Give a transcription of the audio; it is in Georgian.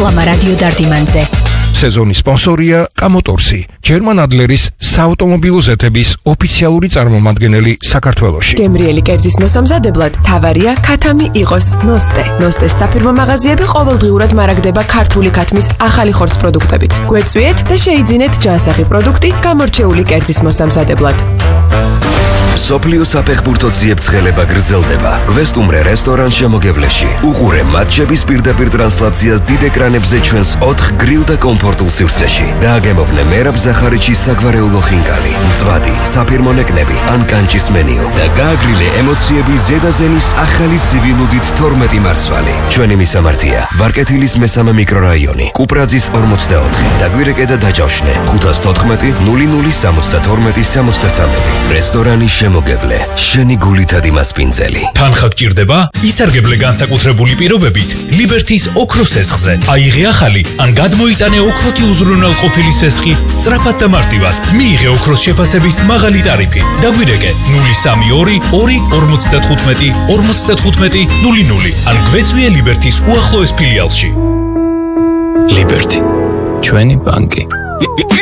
რეკლამა რადიო დარდიმანზე. სეზონის სპონსორია კამოტორსი, ჯერმან ადლერის საავტომობილო ზეთების ოფიციალური წარმომადგენელი საქართველოში. გემრიელი კერძის მოსამზადებლად თავარია ქათამი იყოს ნოსტე. ნოსტეს საფირმო მაღაზიები ყოველდღიურად მარაგდება ქართული ქათმის ახალი ხორცს პროდუქტებით. გვეწვიეთ და შეიძინეთ ჯანსაღი პროდუქტი გამორჩეული კერძის მოსამზადებლად. სოფლიო საფეხბურთო ციებ-ცხელება გრძელდება. ვესტუმრე რესტორან შემოგევლეში. უყურე მატჩების პირდაპირ ტრანსლაციას დიდ ეკრანებზე ჩვენს 4 გრილ და კომფორტულ სივრცეში. დააგემოვნე მერაბ ზახარიჩის საგვარეულო ხინკალი, მწვადი, საფირმო ნეკნები ან კანჭის მენიუ და გააგრილე ემოციების ზედაზენის ახალი ცივილუდით 12 მარცვალი. ჩვენი მისამართია: ვარკეთილის მესამე მიკრორაიონი, კუპრაძის 44, დაგვირეკე და დაჯავშნე 514 00 72 63. რესტორანი შემოგევლე, შენი გულითადი მასპინძელი. თანხა გჭირდება? ისარგებლე განსაკუთრებული პირობებით ლიბერთის ოქროს სესხზე. აიღე ახალი ან გადმოიტანე ოქროთი უზრუნველყოფილი სესხი სწრაფად და მარტივად. მიიღე ოქროს შეფასების მაღალი ტარიფი. დაგვირეკე 032 2 55 00 ან გვეწვიე ლიბერთის უახლოეს ფილიალში. ლიბერთი, ჩვენი ბანკი.